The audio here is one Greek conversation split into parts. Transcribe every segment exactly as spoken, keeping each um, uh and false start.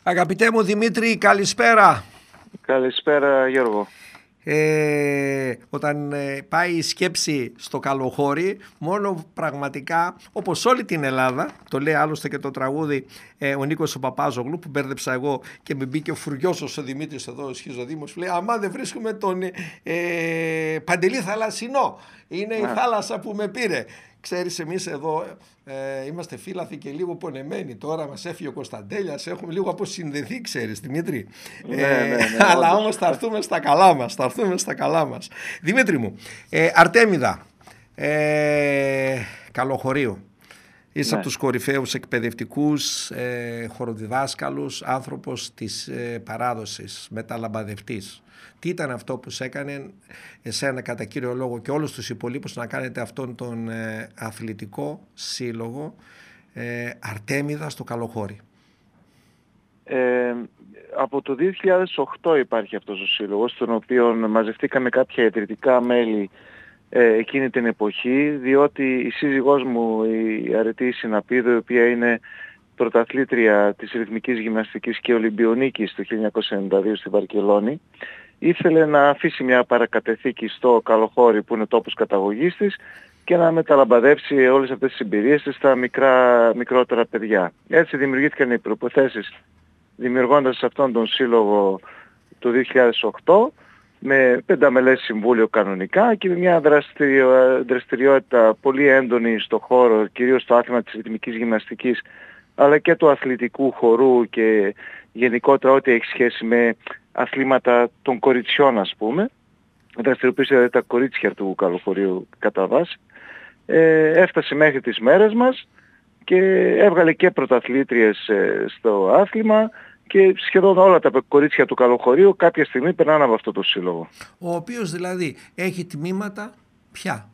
Αγαπητέ μου Δημήτρη, καλησπέρα. Καλησπέρα Γιώργο. Ε, όταν ε, πάει η σκέψη στο Καλοχώρι, μόνο πραγματικά, όπως όλη την Ελλάδα, το λέει άλλωστε και το τραγούδι ε, ο Νίκος ο Παπάζογλου, που μπέρδεψα εγώ και με μπήκε ο φουριώσος ο Δημήτρης εδώ, ο Σχιζοδήμος, που λέει αμά δεν βρίσκουμε τον ε, Παντελή Θαλασσινό, είναι η θάλασσα που με πήρε. Ξέρεις, εμείς εδώ ε, είμαστε φίλαθοι και λίγο πονεμένοι. Τώρα μας έφυγε ο Κωνσταντέλιας, έχουμε λίγο αποσυνδεθεί, ξέρεις Δημήτρη. Ναι, ναι, ναι, ναι, αλλά όμως θα έρθουμε στα καλά μας, θα έρθουμε στα καλά μας. Δημήτρη μου, ε, Αρτέμιδα, ε, Καλοχωρίου. Είσαι ναι. από τους κορυφαίους εκπαιδευτικούς, ε, χοροδιδάσκαλους, άνθρωπος της ε, παράδοσης, μεταλαμπαδευτής. Τι ήταν αυτό που σε έκανε εσένα κατά κύριο λόγο και όλους τους υπολείπους να κάνετε αυτόν τον ε, αθλητικό σύλλογο ε, Αρτέμιδα στο Καλοχώρι? Ε, από το δύο χιλιάδες οκτώ υπάρχει αυτός ο σύλλογος, στον οποίο μαζευτήκαμε κάποια ιδρυτικά μέλη ε, εκείνη την εποχή, διότι η σύζυγός μου, η Αρετή Συναπίδου, η οποία είναι πρωταθλήτρια της ρυθμικής γυμναστικής και Ολυμπιονίκης το χίλια εννιακόσια ενενήντα δύο στη Βαρκελόνη, ήθελε να αφήσει μια παρακατεθήκη στο Καλοχώρι, που είναι τόπος καταγωγής της, και να μεταλαμπαδεύσει όλες αυτές τις εμπειρίες της στα μικρά, μικρότερα παιδιά. Έτσι δημιουργήθηκαν οι προϋποθέσεις, δημιουργώντας αυτόν τον σύλλογο το δύο χιλιάδες οκτώ, με πενταμελές συμβούλιο κανονικά και με μια δραστηριο, δραστηριότητα πολύ έντονη στο χώρο, κυρίως στο άθλημα της ρυθμικής γυμναστικής, αλλά και του αθλητικού χορού και γενικότερα ό,τι έχει σχέση με αθλήματα των κοριτσιών, ας πούμε. Δραστηριοποίησε δηλαδή τα κορίτσια του Καλοχωρίου κατά βάση. Ε, έφτασε μέχρι τις μέρες μας και έβγαλε και πρωταθλήτριες ε, στο άθλημα και σχεδόν όλα τα κορίτσια του Καλοχωρίου κάποια στιγμή περνάνε από αυτό το σύλλογο. Ο οποίος δηλαδή έχει τμήματα ποια?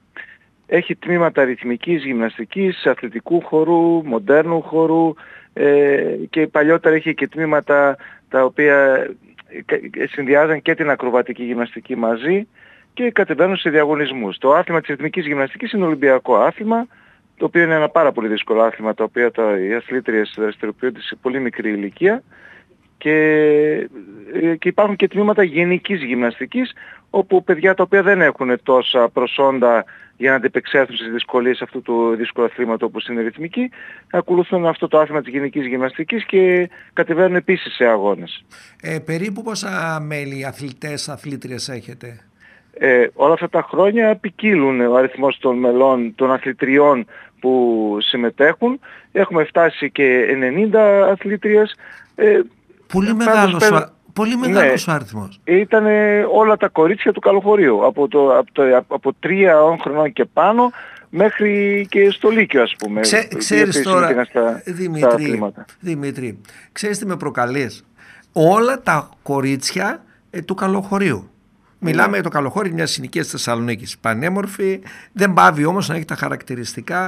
Έχει τμήματα ρυθμικής γυμναστικής, αθλητικού χορού, μοντέρνου χορού ε, και παλιότερα είχε και τμήματα τα οποία συνδυάζαν και την ακροβατική γυμναστική μαζί και κατεβαίνουν σε διαγωνισμούς. Το άθλημα της ρυθμικής γυμναστικής είναι ολυμπιακό άθλημα, το οποίο είναι ένα πάρα πολύ δύσκολο άθλημα, το οποίο τα, οι αθλήτριες δραστηριοποιούνται σε πολύ μικρή ηλικία, και, και υπάρχουν και τμήματα γενικής γυμναστικής, όπου παιδιά τα οποία δεν έχουν τόσα προσόντα για να αντιπεξέλθουν στις δυσκολίες αυτού του δύσκολου αθλήματος όπως είναι η ρυθμική, ακολουθούν αυτό το άθλημα της γενικής γυμναστικής και κατεβαίνουν επίσης σε αγώνες. Ε, περίπου πόσα μέλη, αθλητές, αθλήτριες έχετε? Ε, όλα αυτά τα χρόνια ποικίλουν ο αριθμός των μελών, των αθλητριών που συμμετέχουν. Έχουμε φτάσει και ενενήντα αθλήτριες. Ε, Πολύ μεγάλος, πέρα... πολύ μεγάλος ναι, ο αριθμός. Ήταν όλα τα κορίτσια του Καλοχωρίου, από, το, από, το, από τρία χρονών και πάνω μέχρι και στο Λύκειο, ας πούμε. Ξέ, ξέρεις τώρα, στα, Δημήτρη, στα Δημήτρη, ξέρεις τι με προκαλείς? Όλα τα κορίτσια ε, του Καλοχωρίου. Μιλάμε yeah. για το Καλοχώρι, μια συνοικία της Θεσσαλονίκης. Πανέμορφη, δεν πάβει όμως να έχει τα χαρακτηριστικά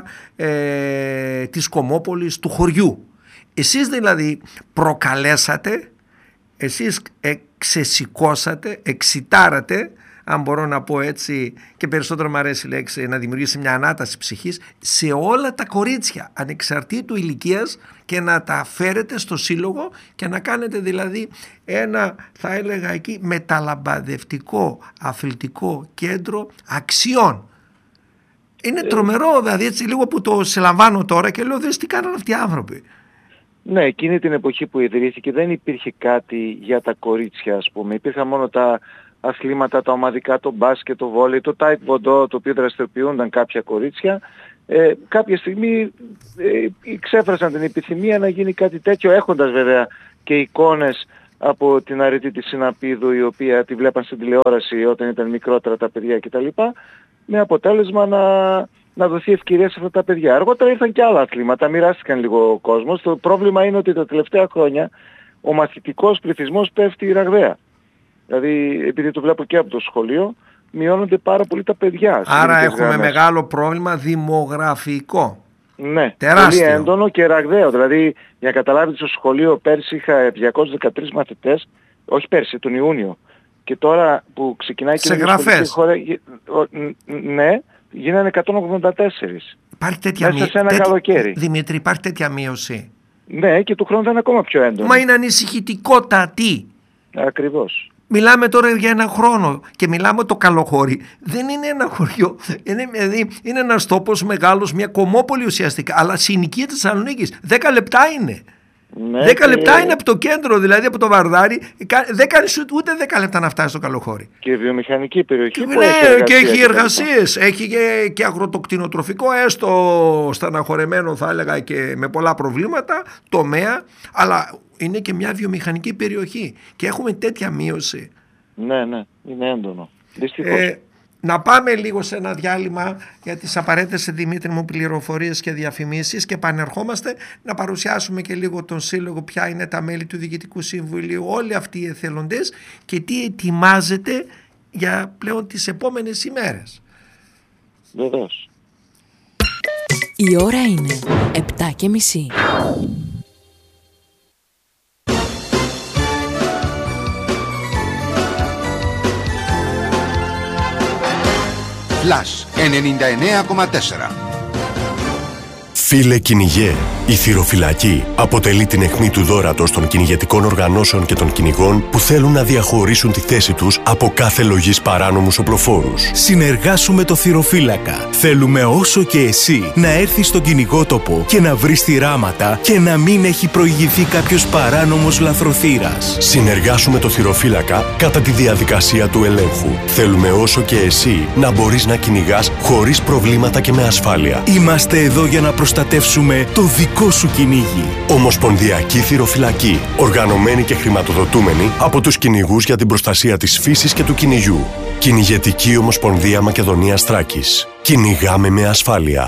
ε, της Κομμόπολης, του χωριού. Εσείς δηλαδή προκαλέσατε, εσείς ε, ξεσηκώσατε, εξητάρατε, αν μπορώ να πω έτσι, και περισσότερο μου αρέσει η λέξη, να δημιουργήσει μια ανάταση ψυχής σε όλα τα κορίτσια ανεξαρτήτου ηλικίας και να τα φέρετε στο σύλλογο και να κάνετε δηλαδή ένα, θα έλεγα εκεί, μεταλαμπαδευτικό αθλητικό κέντρο αξιών. Είναι τρομερό, δηλαδή, έτσι λίγο που το συλλαμβάνω τώρα και λέω δες τι κάνουν αυτοί οι άνθρωποι. Ναι, εκείνη την εποχή που ιδρύθηκε δεν υπήρχε κάτι για τα κορίτσια, ας πούμε. Υπήρχαν μόνο τα αθλήματα, τα ομαδικά, το μπάσκετ, το βόλεϊ, το τάικβοντό, το οποίο δραστηριοποιούνταν κάποια κορίτσια. Ε, κάποια στιγμή ε, ξέφρασαν την επιθυμία να γίνει κάτι τέτοιο, έχοντας βέβαια και εικόνες από την Αρετή τη Συναπίδου, η οποία τη βλέπαν στην τηλεόραση όταν ήταν μικρότερα τα παιδιά κτλ. Με αποτέλεσμα να, να δοθεί ευκαιρία σε αυτά τα παιδιά. Αργότερα ήρθαν και άλλα αθλήματα, μοιράστηκαν λίγο ο κόσμος. Το πρόβλημα είναι ότι τα τελευταία χρόνια ο μαθητικός πληθυσμός πέφτει ραγδαία. Δηλαδή, επειδή το βλέπω και από το σχολείο, μειώνονται πάρα πολύ τα παιδιά. Άρα έχουμε γραμμές. Μεγάλο πρόβλημα δημογραφικό. Ναι, τεράστιο. Πολύ έντονο και ραγδαίο. Δηλαδή, για να καταλάβετε, στο σχολείο πέρσι είχα διακόσιους δεκατρείς μαθητές, όχι πέρσι, τον Ιούνιο. Και τώρα που ξεκινάει και η σχολική χώρα, ναι, γίνανε εκατόν ογδόντα τέσσερα. Υπάρχει τέτοια μέσα μη... σε ένα τέτοι... καλοκαίρι. Δημήτρη, υπάρχει τέτοια μείωση? Ναι, και του χρόνου θα είναι ακόμα πιο έντονη. Μα είναι ανησυχητικότατη. Ακριβώς. Μιλάμε τώρα για ένα χρόνο και μιλάμε το Καλοχώρι. Δεν είναι ένα χωριό, είναι, δηλαδή, είναι ένας τόπος μεγάλος, μια κομμόπολη ουσιαστικά, αλλά συνοικία της Θεσσαλονίκης. Δέκα λεπτά είναι. Ναι, δέκα και... λεπτά είναι από το κέντρο, δηλαδή από το Βαρδάρι. Δεν κάνεις ούτε δέκα λεπτά να φτάσει στο Καλοχώρι. Και βιομηχανική περιοχή. Και, που ναι, έχει εργασία, και έχει και εργασίες. Έχει και, και αγροτοκτηνοτροφικό, έστω στεναχωρεμένο θα έλεγα και με πολλά προβλήματα, τομέα, αλλά είναι και μια βιομηχανική περιοχή. Και έχουμε τέτοια μείωση. Ναι, ναι, είναι έντονο. Δυστυχώς. Ε, να πάμε λίγο σε ένα διάλειμμα για τις απαραίτητες, Δημήτρη μου, πληροφορίες και διαφημίσεις και επανερχόμαστε να παρουσιάσουμε και λίγο τον Σύλλογο, ποια είναι τα μέλη του Διοικητικού Συμβουλίου, όλοι αυτοί οι εθελοντές και τι ετοιμάζεται για πλέον τις επόμενες ημέρες. Βεβαίως. Η ώρα είναι επτά και μισή. Flash ενενήντα εννέα κόμμα τέσσερα. Φίλε κυνηγέ, η θυροφυλακή αποτελεί την αιχμή του δώρατος των κυνηγετικών οργανώσεων και των κυνηγών που θέλουν να διαχωρίσουν τη θέση τους από κάθε λογής παράνομους οπλοφόρους. Συνεργάσου με το θυροφύλακα. Θέλουμε όσο και εσύ να έρθεις στον κυνηγότοπο και να βρεις θυράματα και να μην έχει προηγηθεί κάποιος παράνομος λαθροθύρας. Συνεργάσου με το θυροφύλακα κατά τη διαδικασία του ελέγχου. Θέλουμε όσο και εσύ να μπορείς να κυνηγάς χωρίς προβλήματα και με ασφάλεια. Είμαστε εδώ για να προστατεύσουμε το δικό σου κυνήγι. Ομοσπονδιακή Θυροφυλακή. Οργανωμένη και χρηματοδοτούμενη από τους κυνηγούς για την προστασία της φύσης και του κυνηγιού. Κυνηγετική Ομοσπονδία Μακεδονίας Θράκης. Κυνηγάμε με ασφάλεια.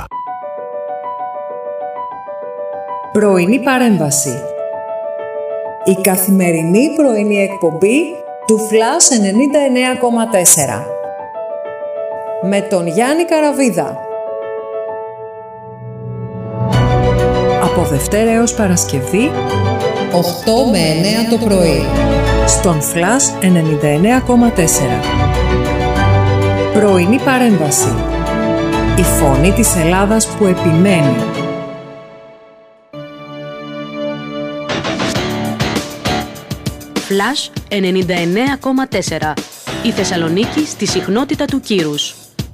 Πρωινή παρέμβαση. Η καθημερινή πρωινή εκπομπή του Flash ενενήντα εννέα κόμμα τέσσερα. Με τον Γιάννη Καραβίδα. Από Δευτέρα έως Παρασκευή, οκτώ με εννέα το πρωί, στον Flash ενενήντα εννέα κόμμα τέσσερα. Πρωινή παρέμβαση. Η φωνή της Ελλάδας που επιμένει. Flash ενενήντα εννέα κόμμα τέσσερα. Η Θεσσαλονίκη στη συχνότητα του κύρους.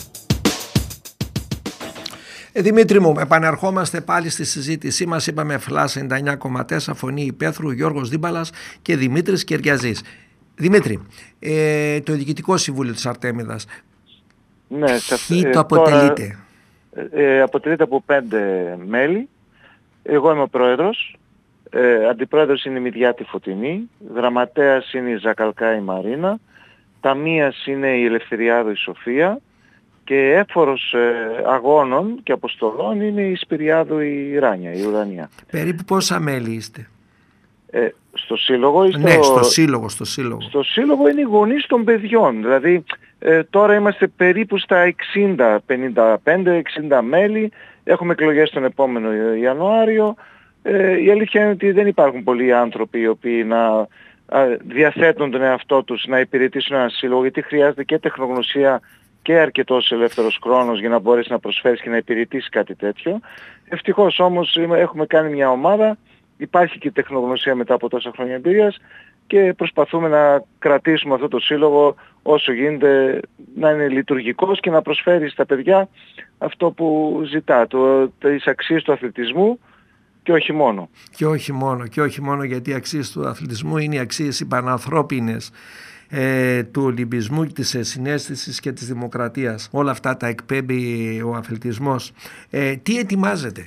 Ε, Δημήτρη μου, επανερχόμαστε πάλι στη συζήτησή μας. Είπαμε Flash ενενήντα εννέα κόμμα τέσσερα, φωνή Υπαίθρου, Γιώργος Δίμπαλας και Δημήτρης Κεριαζής. Δημήτρη, ε, το Διοικητικό Συμβούλιο της Αρτέμιδας, ναι, ποιοι ε, το αποτελείται? Τώρα, ε, αποτελείται από πέντε μέλη. Εγώ είμαι ο πρόεδρος. Ε, αντιπρόεδρος είναι η Μηδιάτη Φωτεινή. Γραμματέας είναι η Ζακαλκά η Μαρίνα. Ταμείας είναι η Ελευθεριάδου η Σοφία. Και έφορος ε, αγώνων και αποστολών είναι η Σπυριάδου η Ράνια, η Ουρανία. Περίπου πόσα μέλη είστε? Ε, στο σύλλογο ή στο... Ναι, στο σύλλογο, στο σύλλογο. Στο σύλλογο είναι οι γονείς των παιδιών. Δηλαδή ε, τώρα είμαστε περίπου στα εξήντα, πενήντα πέντε εξήντα μέλη. Έχουμε εκλογές τον επόμενο Ιανουάριο. Ε, η αλήθεια είναι ότι δεν υπάρχουν πολλοί άνθρωποι οι οποίοι να ε, διαθέτουν τον εαυτό τους να υπηρετήσουν ένα σύλλογο, γιατί χρειάζεται και τεχνογνωσία και αρκετός ελεύθερος χρόνος για να μπορέσει να προσφέρεις και να υπηρετήσει κάτι τέτοιο. Ευτυχώς όμως έχουμε κάνει μια ομάδα, υπάρχει και τεχνογνωσία μετά από τόσα χρόνια εμπειρίας και προσπαθούμε να κρατήσουμε αυτό το σύλλογο όσο γίνεται να είναι λειτουργικός και να προσφέρει στα παιδιά αυτό που ζητά, το, τις αξίες του αθλητισμού και όχι μόνο. Και όχι μόνο, και όχι μόνο, γιατί οι αξίες του αθλητισμού είναι οι αξίες οι πανανθρώπινες, Ε, του Ολυμπισμού, της συναίσθησης και της δημοκρατίας. Όλα αυτά τα εκπέμπει ο αθλητισμός. Ε, τι ετοιμάζεται?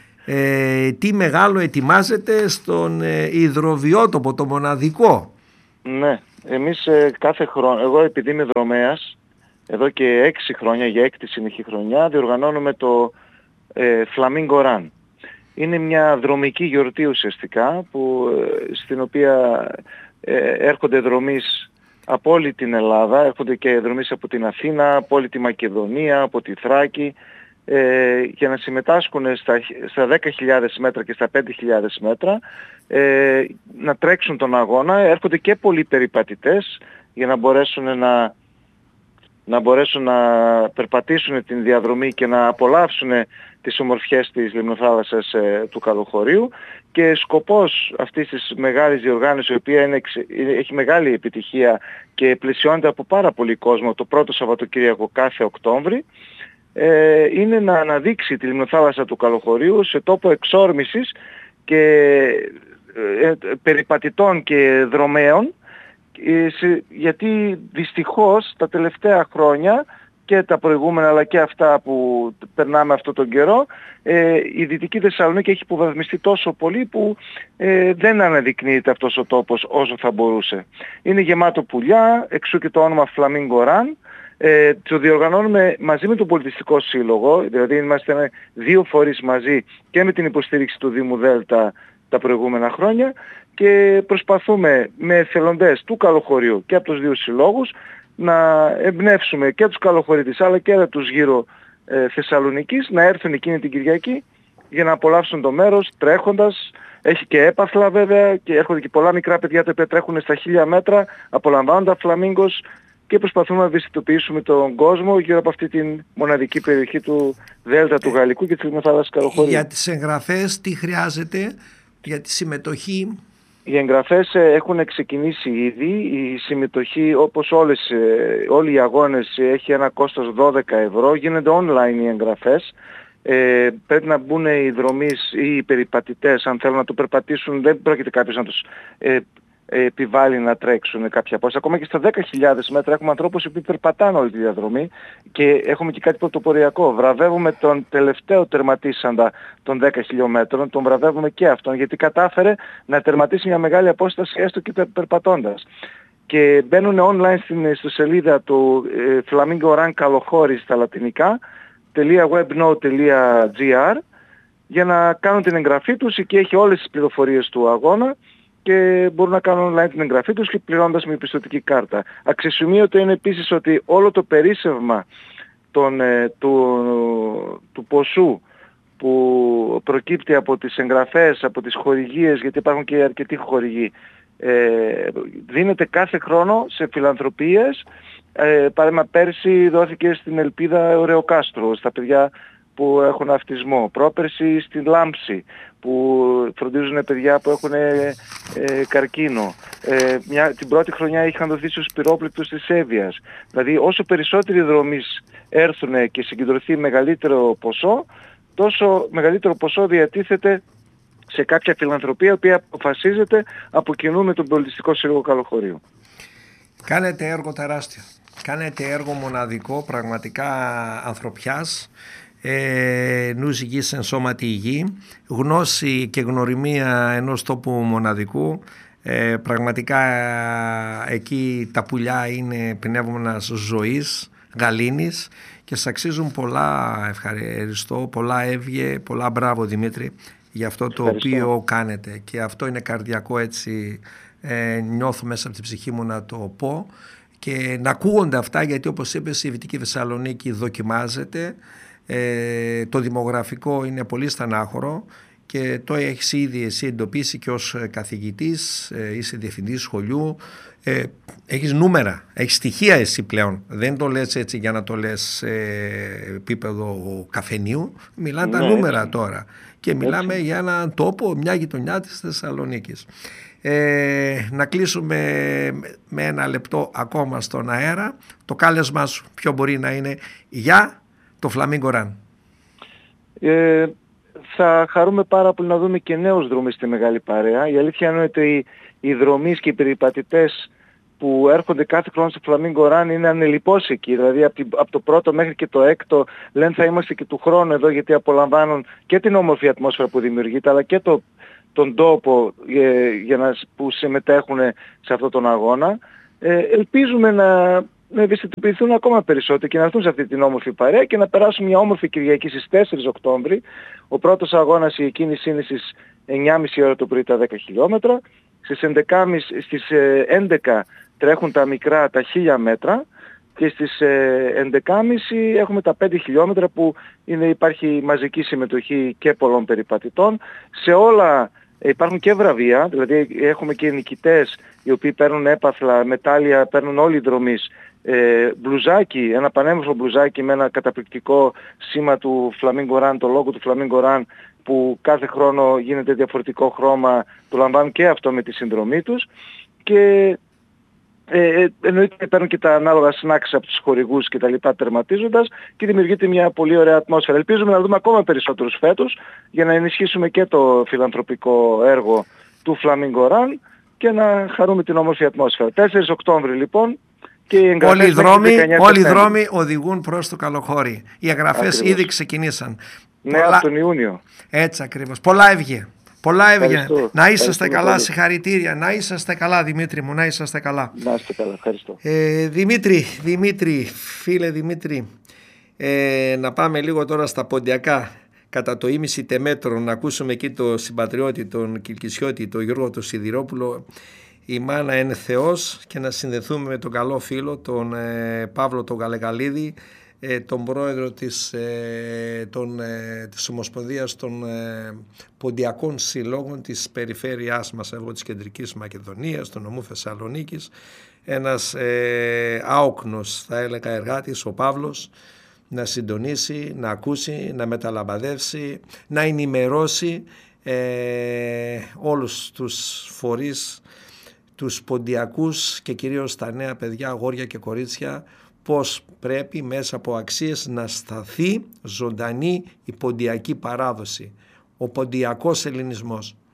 Ε, τι μεγάλο ετοιμάζεται στον ε, υδροβιότοπο, το μοναδικό? Ναι, εμείς ε, κάθε χρόνο, εγώ επειδή είμαι δρομέας, εδώ και έξι χρόνια, για έκτη συνεχή χρονιά, διοργανώνουμε το ε, Flamingo Run. Είναι μια δρομική γιορτή ουσιαστικά, που, ε, στην οποία ε, έρχονται δρομείς από όλη την Ελλάδα, έρχονται και δρομείς από την Αθήνα, από όλη τη Μακεδονία, από τη Θράκη, ε, για να συμμετάσχουν στα, στα δέκα χιλιάδες μέτρα και στα πέντε χιλιάδες μέτρα, ε, να τρέξουν τον αγώνα. Έρχονται και πολλοί περιπατητές για να μπορέσουν να, να μπορέσουν να περπατήσουν την διαδρομή και να απολαύσουν τις ομορφιές της λιμνοθάλασσας ε, του Καλοχωρίου, και σκοπός αυτής της μεγάλης διοργάνωσης, η οποία είναι, έχει μεγάλη επιτυχία και πλαισιώνεται από πάρα πολύ κόσμο το πρώτο Σαββατοκύριακο κάθε Οκτώβρη, ε, είναι να αναδείξει τη λιμνοθάλασσα του Καλοχωρίου σε τόπο εξόρμησης και ε, περιπατητών και δρομέων, ε, σε, γιατί δυστυχώς τα τελευταία χρόνια και τα προηγούμενα αλλά και αυτά που περνάμε αυτόν τον καιρό, ε, η Δυτική Θεσσαλονίκη έχει υποβαθμιστεί τόσο πολύ που ε, δεν αναδεικνύεται αυτός ο τόπος όσο θα μπορούσε. Είναι γεμάτο πουλιά, εξού και το όνομα Flamingo Run. Ε, το διοργανώνουμε μαζί με τον Πολιτιστικό Σύλλογο, δηλαδή είμαστε δύο φορείς μαζί και με την υποστήριξη του Δήμου Δέλτα τα προηγούμενα χρόνια, και προσπαθούμε με εθελοντές του Καλοχωρίου και από τους δύο συλλόγους να εμπνεύσουμε και τους καλοχωρίτες αλλά και τους γύρω ε, Θεσσαλονικής να έρθουν εκείνη την Κυριακή για να απολαύσουν το μέρος τρέχοντας. Έχει και έπαθλα βέβαια και έρχονται και πολλά μικρά παιδιά τα οποία τρέχουν στα χίλια μέτρα, απολαμβάνουν τα φλαμίγκος, και προσπαθούμε να ευαισθητοποιήσουμε τον κόσμο γύρω από αυτή την μοναδική περιοχή του Δέλτα του Γαλλικού και της Λιμνοθάλασσας Καλοχωρίου. Για τις εγγραφές τι χρειάζεται για τη συμμετοχή? Οι εγγραφές έχουν ξεκινήσει ήδη. Η συμμετοχή, όπως όλες, όλοι οι αγώνες, έχει ένα κόστος δώδεκα ευρώ. Γίνονται online οι εγγραφές. Ε, πρέπει να μπουν οι δρομείς ή οι περιπατητές, αν θέλουν να το περπατήσουν. Δεν πρόκειται κάποιος να τους ε, επιβάλλει να τρέξουν κάποια απόσταση. Ακόμα και στα δέκα χιλιάδες μέτρα έχουμε ανθρώπους που περπατάνε όλη τη διαδρομή, και έχουμε και κάτι πρωτοποριακό. Βραβεύουμε τον τελευταίο τερματίσαντα των δέκα χιλιόμετρων, τον βραβεύουμε και αυτόν, γιατί κατάφερε να τερματίσει μια μεγάλη απόσταση έστω και περπατώντας. Και μπαίνουν online στην, στη σελίδα του ε, Flamingo Run Καλοχώρη στα λατινικά .webnode.gr για να κάνουν την εγγραφή τους. Εκεί έχει όλες τις πληροφορίες του αγώνα και μπορούν να κάνουν online την εγγραφή τους και πληρώνοντας με πιστωτική κάρτα. Αξιοσημείωτο είναι επίσης ότι όλο το περίσσευμα των, ε, του, του ποσού που προκύπτει από τις εγγραφές, από τις χορηγίες, γιατί υπάρχουν και αρκετοί χορηγοί, ε, δίνεται κάθε χρόνο σε φιλανθρωπίες. Ε, παράδειγμα, πέρσι δόθηκε στην Ελπίδα Ωρεοκάστρο, στα παιδιά που έχουν αυτισμό. Πρόπερσι στην Λάμψη, που φροντίζουν παιδιά που έχουν ε, ε, καρκίνο. Ε, μια, την πρώτη χρονιά είχαν δοθεί στους πυρόπληκτους της Εύβοιας. Δηλαδή όσο περισσότεροι δρομείς έρθουν και συγκεντρωθεί μεγαλύτερο ποσό, τόσο μεγαλύτερο ποσό διατίθεται σε κάποια φιλανθρωπία, η οποία αποφασίζεται από κοινού με τον Πολιτιστικό Σύλλογο Καλοχωρίου. Κάνετε έργο τεράστιο. Κάνετε έργο μοναδικό, πραγματικά ανθρωπιάς. Ε, νους υγιής εν σώματι υγιή, γνώση και γνωριμία ενός τόπου μοναδικού. Ε, πραγματικά εκεί τα πουλιά είναι πνεύμονας ζωής, γαλήνης, και σας αξίζουν πολλά. Ευχαριστώ, πολλά έβγε, πολλά μπράβο Δημήτρη για αυτό το Ευχαριστώ. οποίο κάνετε, και αυτό είναι καρδιακό, έτσι ε, νιώθω μέσα από την ψυχή μου να το πω και να ακούγονται αυτά, γιατί όπως είπες η Δυτική Θεσσαλονίκη δοκιμάζεται. Ε, το δημογραφικό είναι πολύ στενάχωρο και το έχεις ήδη εσύ εντοπίσει και ως καθηγητής, ε, είσαι διευθυντής σχολείου, ε, έχεις νούμερα, έχεις στοιχεία εσύ πλέον, δεν το λες έτσι για να το λες σε επίπεδο καφενείου, μιλάνε ναι, τα νούμερα έτσι. Τώρα και μιλάμε έτσι. Για έναν τόπο, μια γειτονιά της Θεσσαλονίκης. Ε, να κλείσουμε με ένα λεπτό ακόμα στον αέρα. Το κάλεσμά σου ποιο μπορεί να είναι για το Flamingo Run? Ε, θα χαρούμε πάρα πολύ να δούμε και νέους δρομείς στη μεγάλη παρέα. Η αλήθεια είναι ότι οι, οι δρομείς και οι περιπατητές που έρχονται κάθε χρόνο στο Flamingo Run είναι ανελιπώς εκεί. Δηλαδή από, την, από το πρώτο μέχρι και το έκτο λένε θα είμαστε και του χρόνου εδώ, γιατί απολαμβάνουν και την όμορφη ατμόσφαιρα που δημιουργείται, αλλά και το, τον τόπο ε, για να, που συμμετέχουν σε αυτόν τον αγώνα. Ε, ελπίζουμε να... να ευαισθητοποιηθούν ακόμα περισσότερο και να έρθουν σε αυτή την όμορφη παρέα και να περάσουν μια όμορφη Κυριακή στις τέσσερις Οκτώβρη. Ο πρώτος αγώνας, η εκκίνηση είναι στις εννιά και μισή ώρα το πρωί τα δέκα χιλιόμετρα. Στις έντεκα τρέχουν τα μικρά τα χίλια μέτρα και στις έντεκα και μισή έχουμε τα πέντε χιλιόμετρα που είναι, υπάρχει μαζική συμμετοχή και πολλών περιπατητών. Σε όλα υπάρχουν και βραβεία, δηλαδή έχουμε και νικητές οι οποίοι παίρνουν έπαθλα, μετάλλια, παίρνουν όλοι οι δρομείς ε, μπλουζάκι, ένα πανέμορφο μπλουζάκι με ένα καταπληκτικό σήμα του Flamingo Run, το λόγο του Flamingo Run, που κάθε χρόνο γίνεται διαφορετικό χρώμα, το λαμβάνουν και αυτό με τη συνδρομή τους. Και ε, εννοείται παίρνουν και τα ανάλογα snacks από τους χορηγούς και τα λοιπά, τερματίζοντας, και δημιουργείται μια πολύ ωραία ατμόσφαιρα. Ελπίζουμε να δούμε ακόμα περισσότερους φέτος για να ενισχύσουμε και το φιλανθρωπικό έργο του Flamingo Run και να χαρούμε την όμορφη ατμόσφαιρα. τέσσερις Οκτώβρη λοιπόν. Και όλοι οι δρόμοι, όλοι οι δρόμοι οδηγούν προς το Καλοχώρι. Οι εγγραφές ήδη ξεκινήσαν. Ναι, πολλά... από τον Ιούνιο. Έτσι ακριβώς. Πολλά έβγε. Πολλά έβγε. Να είσαστε καλά, πολύ. Συγχαρητήρια. Να είσαστε καλά, Δημήτρη μου, να είσαστε καλά. Να είστε καλά, ευχαριστώ. Ε, Δημήτρη, Δημήτρη, φίλε Δημήτρη, ε, να πάμε λίγο τώρα στα ποντιακά. Κατά το ίμιση τεμέτρο, να ακούσουμε εκεί το συμπατριώτη, τον Κιλκισιώτη, τον Γιώργο τον Σιδηρόπουλο, η μάνα είναι Θεός, και να συνδεθούμε με τον καλό φίλο, τον ε, Παύλο τον Γαλεγαλίδη, ε, τον πρόεδρο της, ε, τον, ε, της Ομοσπονδίας των ε, Ποντιακών Συλλόγων της περιφέρειάς μας, εγώ της Κεντρικής Μακεδονίας, του νομού Θεσσαλονίκης, ένας ε, άοκνος, θα έλεγα, εργάτης, ο Παύλος, να συντονίσει, να ακούσει, να μεταλαμπαδεύσει, να ενημερώσει ε, όλους τους φορείς, τους ποντιακούς και κυρίως τα νέα παιδιά, αγόρια και κορίτσια, πώς πρέπει μέσα από αξίες να σταθεί ζωντανή η ποντιακή παράδοση, ο ποντιακός ελληνισμός.